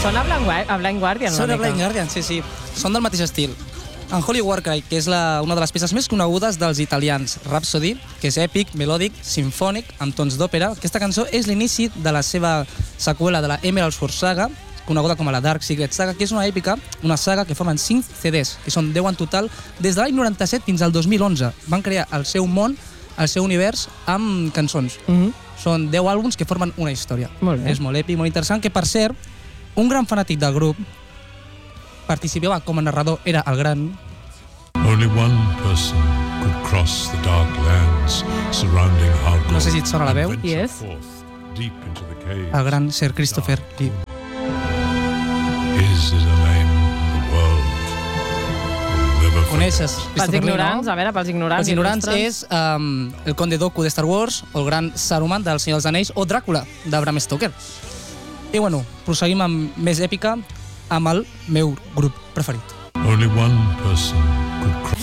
Són a Blind Guardian, Són a Blind Guardian, sí. Són del mateix estil. En Holy Warcry, que és una de les peces més conegudes dels italians, Rhapsody, que és èpic, melòdic, simfònic, amb tons d'òpera. Aquesta cançó és l'inici de la seva seqüela de la Emerald Sword Saga, coneguda com a la Dark Secret Saga, que és una saga que formen 5 CDs, que són 10 en total, des de l'any 97 fins al 2011. Van crear el seu món, el seu univers, amb cançons. Són 10 àlbums que formen una història. És molt èpic, molt interessant, que per cert, un gran fanàtic del grup participava com a narrador, era el gran... Only one person could cross the dark lands surrounding Argol. No sé si et sona la veu. Yes. El gran Sir Christopher Lee. His is a name the world will never Coneixes Pels Christopher Lee, ignorants, no? a veure, pels ignorants. Els ignorants és el conde Dooku de Star Wars, o el gran Saruman del Senyor dels Anells, o Dràcula de Bram Stoker. I bueno, proseguim amb més èpica, amb el meu grup preferit. Only one person could cross.